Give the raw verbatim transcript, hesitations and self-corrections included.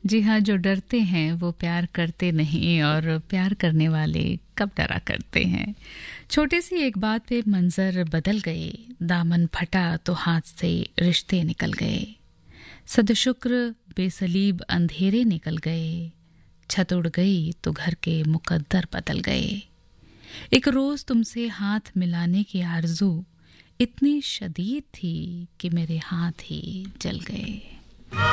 जी हाँ, जो डरते हैं वो प्यार करते नहीं और प्यार करने वाले कब डरा करते हैं। छोटी सी एक बात पे मंजर बदल गए, दामन फटा तो हाथ से रिश्ते निकल गए। सदशुक्र बेसलीब अंधेरे निकल गए, छत उड़ गई तो घर के मुकद्दर बदल गए। एक रोज तुमसे हाथ मिलाने की आरज़ू इतनी शदीद थी कि मेरे हाथ ही जल गए।